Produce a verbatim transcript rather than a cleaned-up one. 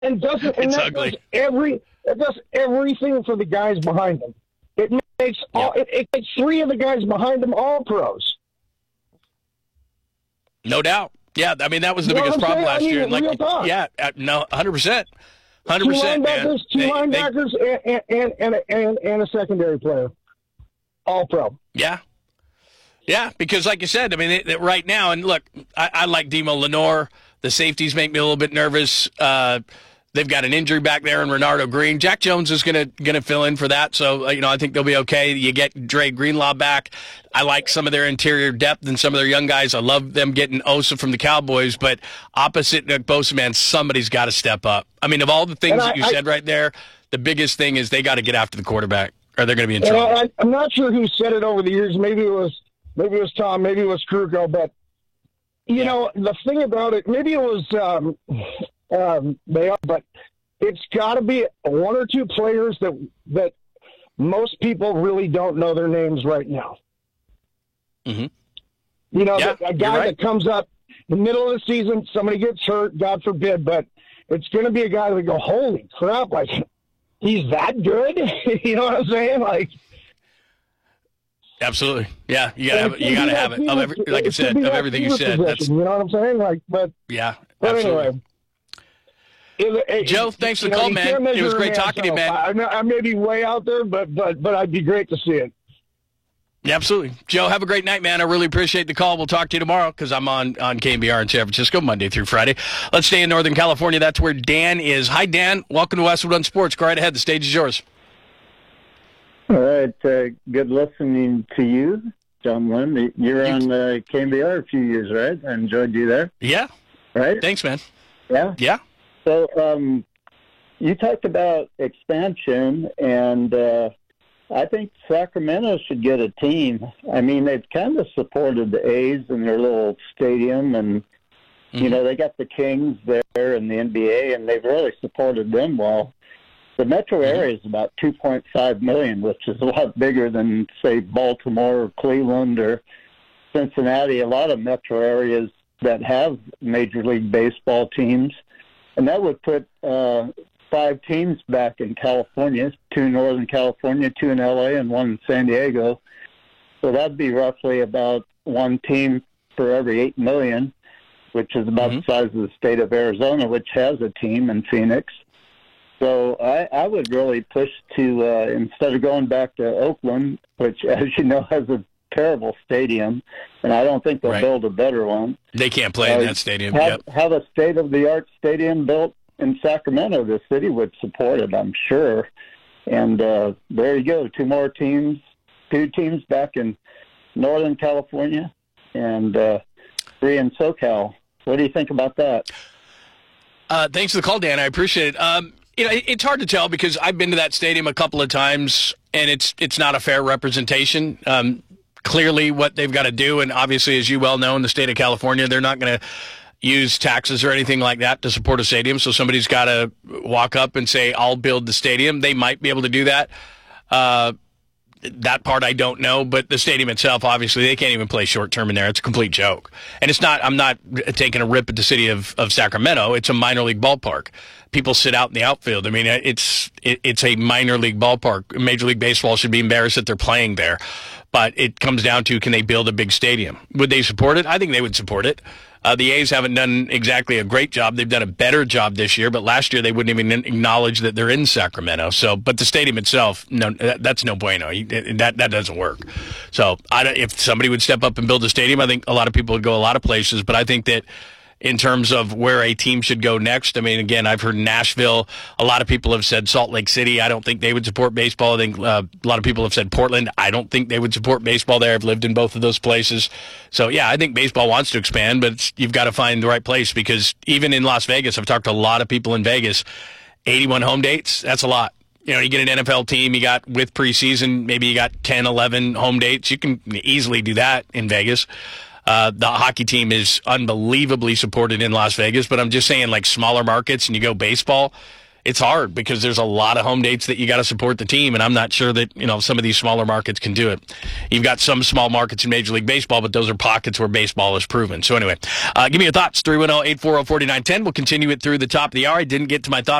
and doesn't and It's that ugly. does every it does everything for the guys behind him. It makes all Yep. it, it makes three of the guys behind him all pros. No doubt. Yeah, I mean, that was the You know biggest what I'm problem saying? last I mean, year. And like, real talk. yeah, uh, no, one hundred percent. one hundred Two percent, man. linebackers, two They- they- linebackers, and, and, and, and, and a secondary player, all pro. Yeah. Yeah, because like you said, I mean, it, it, right now, and look, I, I like Demo Lenore. The safeties make me a little bit nervous. Uh, they've got an injury back there in Renardo Green. Jack Jones is going to going to fill in for that, so, uh, you know, I think they'll be okay. You get Dre Greenlaw back. I like some of their interior depth and some of their young guys. I love them getting Osa from the Cowboys, but opposite Nick Bosa, man, somebody's got to step up. I mean, of all the things I, that you I, said right there, the biggest thing is they got to get after the quarterback, or they're going to be in and trouble. I, I'm not sure who said it over the years. Maybe it was maybe it was Tom, maybe it was Kruko, but you Yeah. know the thing about it, maybe it was um, um, they are, but it's got to be one or two players that that most people really don't know their names right now. Mm-hmm. You know, Yeah, a you're guy right. that comes up in the middle of the season, somebody gets hurt, God forbid, but it's going to be a guy that go, holy crap, like he's that good. You know what I'm saying? Like. Absolutely. Yeah, you got to have, It you could got be to that have it. Of fever- every, like I it said, could be of that everything you fever said. That's possession, you know what I'm saying? Like, but yeah, but absolutely. anyway. It, it, Joe, it, thanks for you the know, call, you man. can't It was measure a great man's talking to you, health. man. I, I may be way out there, but but but I'd be great to see it. Yeah, absolutely. Joe, have a great night, man. I really appreciate the call. We'll talk to you tomorrow because I'm on, on K B R in San Francisco Monday through Friday. Let's stay in Northern California. That's where Dan is. Hi, Dan. Welcome to Westwood on Sports. Go right ahead. The stage is yours. All right. Uh, good listening to you, John Lynn. You were on uh, K B R a few years, right? I enjoyed you there, Yeah. right? Thanks, man. Yeah. Yeah. So um, you talked about expansion, and uh, I think Sacramento should get a team. I mean, they've kind of supported the A's in their little stadium, and, Mm-hmm. you know, they got the Kings there in the N B A, and they've really supported them well. The metro area is about two point five million, which is a lot bigger than, say, Baltimore or Cleveland or Cincinnati. A lot of metro areas that have Major League Baseball teams. And that would put uh, five teams back in California, two in Northern California, two in L A, and one in San Diego. So that'd be roughly about one team for every eight million, which is about Mhm. the size of the state of Arizona, which has a team in Phoenix. So I, I would really push to, uh, instead of going back to Oakland, which, as you know, has a terrible stadium, and I don't think they'll Right. build a better one. They can't play in Uh, that stadium. Have, Yep. have a state-of-the-art stadium built in Sacramento. The city would support it, I'm sure. And uh, there you go, two more teams, two teams back in Northern California and uh, three in SoCal. What do you think about that? Uh, thanks for the call, Dan. I appreciate it. Um, you know, it, it's hard to tell because I've been to that stadium a couple of times, and it's it's not a fair representation. Um, clearly, what they've got to do, and obviously, as you well know, in the state of California, they're not going to use taxes or anything like that to support a stadium. So somebody's got to walk up and say, "I'll build the stadium." They might be able to do that. Uh, That part I don't know, but the stadium itself, obviously, they can't even play short term in there. It's a complete joke. And it's not, I'm not taking a rip at the city of, of Sacramento. It's a minor league ballpark. People sit out in the outfield. I mean, it's it, it's a minor league ballpark. Major League Baseball should be embarrassed that they're playing there. But it comes down to, can they build a big stadium? Would they support it? I think they would support it. Uh, the A's haven't done exactly a great job. They've done a better job this year, but last year they wouldn't even acknowledge that they're in Sacramento. So, but the stadium itself, no, that, that's no bueno. You- That that doesn't work. So, I don't, if somebody would step up and build a stadium, I think a lot of people would go a lot of places. But I think that in terms of where a team should go next, I mean, again, I've heard Nashville. A lot of people have said Salt Lake City. I don't think they would support baseball. I think uh, a lot of people have said Portland. I don't think they would support baseball there. I've lived in both of those places. So, yeah, I think baseball wants to expand, but it's, you've got to find the right place because even in Las Vegas, I've talked to a lot of people in Vegas, eighty-one home dates, that's a lot. You know, you get an N F L team, you got with preseason, maybe you got ten, eleven home dates. You can easily do that in Vegas. Uh, the hockey team is unbelievably supported in Las Vegas, but I'm just saying, like smaller markets, and you go baseball, it's hard because there's a lot of home dates that you got to support the team, and I'm not sure that, you know, some of these smaller markets can do it. You've got some small markets in Major League Baseball, but those are pockets where baseball is proven. So anyway, uh, give me your thoughts, three one zero, eight four zero, four nine one zero. We'll continue it through the top of the hour. I didn't get to my thoughts